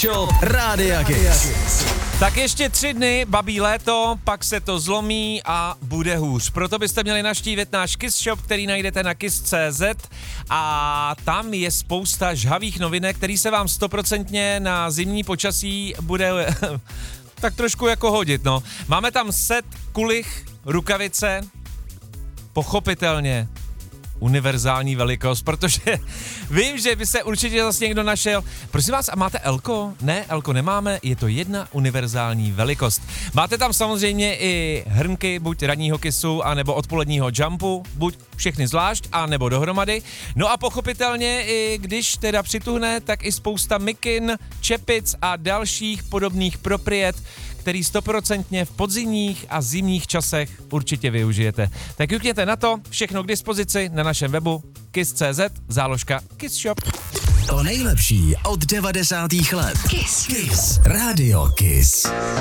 Shop Rádia Kiss. Tak ještě 3 dny, babí léto, pak se to zlomí a bude hůř. Proto byste měli navštívit náš Kiss Shop, který najdete na kiss.cz a tam je spousta žhavých novinek, který se vám 100% na zimní počasí bude tak trošku jako hodit, no. Máme tam set kulich, rukavice, pochopitelně univerzální velikost, protože vím, že by se určitě zase někdo našel. Prosím vás, a máte Elko? Ne, Elko nemáme, je to jedna univerzální velikost. Máte tam samozřejmě i hrnky, buď ranního Kissu, anebo odpoledního Jumpu, buď všechny zvlášť, anebo dohromady. No a pochopitelně, i když teda přituhne, tak i spousta mikin, čepic a dalších podobných propriet, který 100% v podzimních a zimních časech určitě využijete. Tak jukněte na to, všechno k dispozici na našem webu kiss.cz /Kiss Shop. To nejlepší od 90. let. Kiss. Kiss. Radio Kiss.